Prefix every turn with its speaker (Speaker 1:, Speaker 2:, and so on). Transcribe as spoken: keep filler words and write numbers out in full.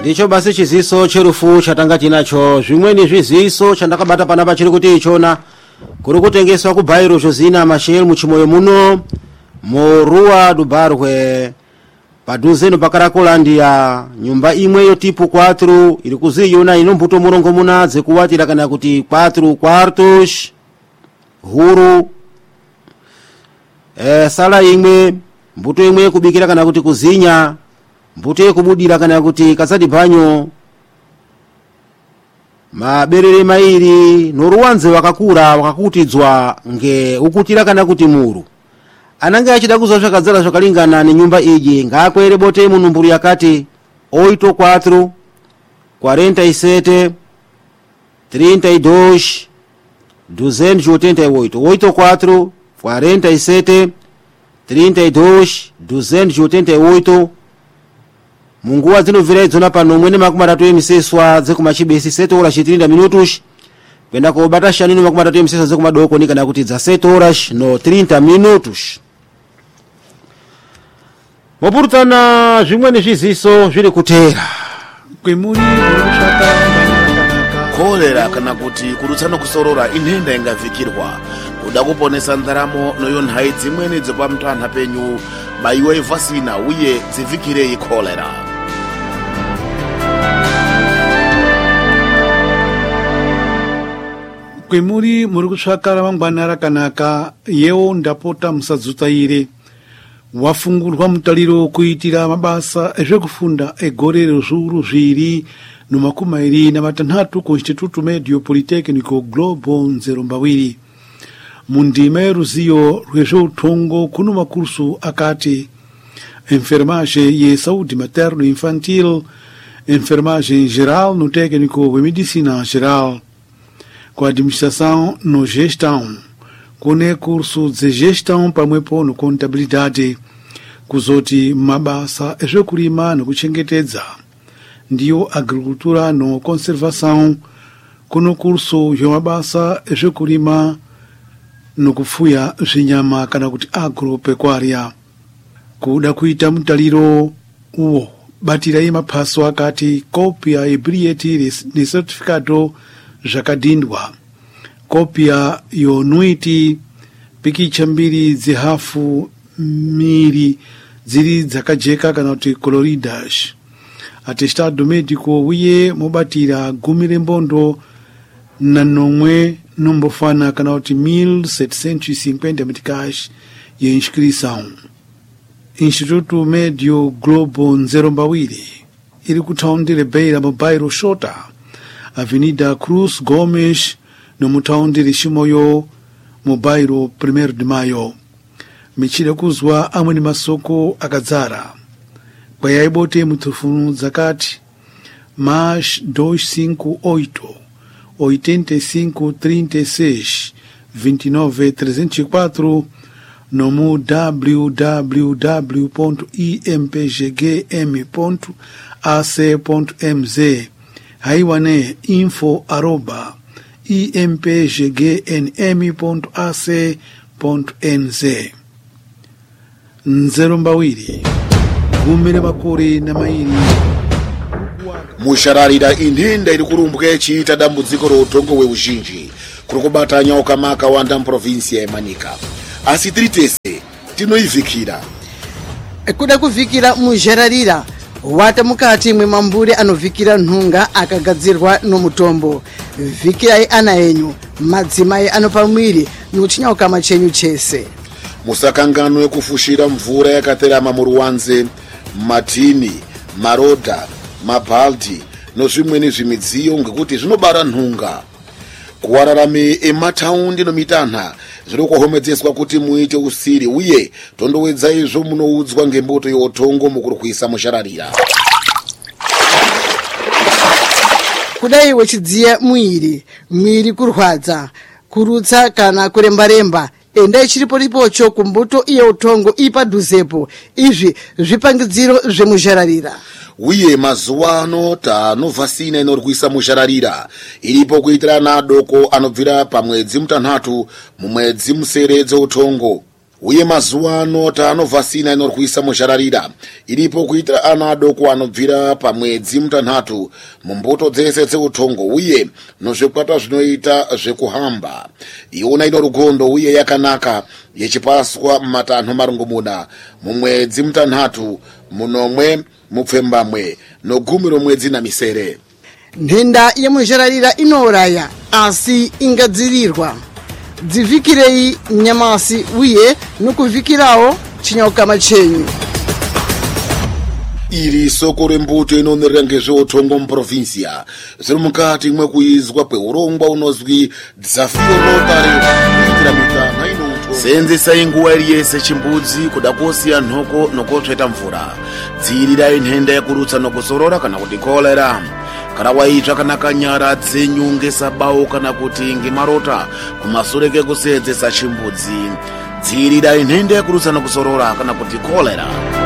Speaker 1: ndicho basi chiziso cherufu chatanga tinacho. Zvimweni zviziso chandakabata panapa chiri kuti ichona kuri kutengeswa kuBairo Josina Machel muchimoyo muno Morua Dubarwe padhuze no Pakarakolandia. Nyumba imwe yo tipu quatro iri kuziyona ino mbuto murongo munadze kuwatira kana kuti quatro quartos huru. Eh, sala imwe mbuto imwe kubikira kana kuti kuzinya, mbuto yekubudira kana kuti kazadi banyo, maberere mairi noruwanze wakakura wakakutidzwa nge ukutira kana kuti muru. Ananga achida kuzosvakadzala zvakalingana nenyumba iyi ngakwere bote munumburu yakati oito quatro quarenta e sete trinta e dois duzentos e oitenta e oito oito quatro quarenta e sete trinta e dois duzentos e oitenta e oito. Munguwa dzinovira idzona pano mwene makumi atatu emiseswa dzekumachibesi sete horas e trinta minutos kwenda kobata shanino makumi atatu emiseswa dzekumadoko nikana kuti dza sete horas no trinta minutos. Mopurutana zvimweni zviziso zviri kutera
Speaker 2: kwemuri unoshaka kanaka
Speaker 3: kolera kana kuti kurutsana kusorora inhenda ingavhikirwa kuda kuponesa ndaramo noyo nhai dzimweni dzepamutana penyu baiwe vasina uye dzivhikirei kolera.
Speaker 2: kwemuri muri kutsvaka ramangwana rakanaka yewo ndapota musadzutsaire wafungurwa mutariro kuitira mabasa ezvekufunda egorero zviuru zviri nomakumi mairi namatanhatu ku Instituto Medio Politecnico Globo nzero mbawiri. Mundima yeruziyo rwezveutongo kuno makursu akati enfermagem ye saúde materno infantil, enfermagem geral no técnico de medicina geral, com administração no gestão, com curso de gestão pamwepo no contabilidade, kuzoti mabasa ezvekurima nokuchengetedza, ndiyo agricultura no conservação, kuno curso yomabasa ezvekurima nokufuya zvinyama kana kuti agropecuária. Kuda kuita mutaliro uwo batirai mapaso akati kopia yebilhete necertificado zvakadhindwa, kopia yonuiti, pikicha mbiri dzihafu miri dziri dzakajeka kana kuti coloridas, atestado médico uye mobatira gumi rembondo na nomwe nombofana kana kuti mil setecentos e cinquenta meticais ye inscrição. Instituto Medio Globo nzero mbawiri iri kutaundi Beira mu Bairro Shota, Avenida Cruz Gomes no mutaundi Lishimoyo mu Bairro primeiro de Maio. Michira kuzwa amweni masoko akadzara kwa yaibote mutufunu zakati mais duzentos e cinquenta e oito oitenta e cinco trinta e seis vinte e nove trezentos e quatro no mu w w w ponto i m p g g m ponto a c ponto m z haiwane info arroba i m p g g n m ponto a c ponto n z. Nzero mbawiri gumire makuri na mairi
Speaker 3: mushararira inhenda iri kurumbwa ichiita dambudziko routongo hweuzhinji kuri kubata nyaoka makawanda muprovinsi yeManika, asi tiri tese tinoivhikira.
Speaker 4: Kuda kuvhikira muzhararira wata mukati mwemambure anovhikira nhunga akagadzirwa nomutombo. Vhikirai ana enyu, madzimai anopamwiri nochinyauka machenyu chese.
Speaker 3: Musakangano yekufushira mvura yakaterama muruwanze, matini, marodha, mabhaldi nozvimweni zvimidziyo ngekuti zvinobara nhunga. Kuwararame emataundi nomitanha zviri kuhomedzeswa kuti muite usiri uye tondowedza izvo munoudzwa ngemboto youtongo mukurwisa mushararira.
Speaker 4: Kudai wechidziya mwiri, mwiri kurwadza, kurutsa kana kuremba-remba, enda chiripo ripocho kumbuto iyo utongo ipadhuzepo. Izvi zvipangidziro zvemuzhararira.
Speaker 3: Uye mazuwa ano tanovhasina inorwisa mushararira iripo kuitira ana adoko anobvira pamwedzi mutanhatu mumwedzi musere dzeutongo. uye mazuva ano taano vhasina inorwisa muzhararira iripo kuitira ana adoko anobvira pamwedzi mutanhatu mumbuto dzese dzeutongo uye nozvikwata zvinoita zvekuhamba. Iona ino rugondo uye yakanaka yechipaswa mumatanho marongomuna mumwedzi mutanhatu munomwe mupfembamwe nogumi romwedzi namisere.
Speaker 4: Nhenda yemuzhararira inouraya asi ingadzivirirwa. Dzivikirei nyamasi uye nokuvikirawo chinyokama chenyu.
Speaker 3: Iri soko rembuto inonerera ngezveutongo muprovinsia zviri mukati mwekuizwa kweurongwa unozwi Dzafiro Rotary kuitira mitana inoutwa. Seenzesai nguva iri yese chimbudzi kuda kusiya nhoko nokotsveta mvura. Dzirirai nhenda yekurutsa nokusorora kana kuti kolera. Kana waitsva kana kanyara dzenyu ngesabau kana kuti ngemarota kumashure kekuseenzesa chimbudzi. Dzirirai nhenda yekurutsa nokusorora kana kuti kolera.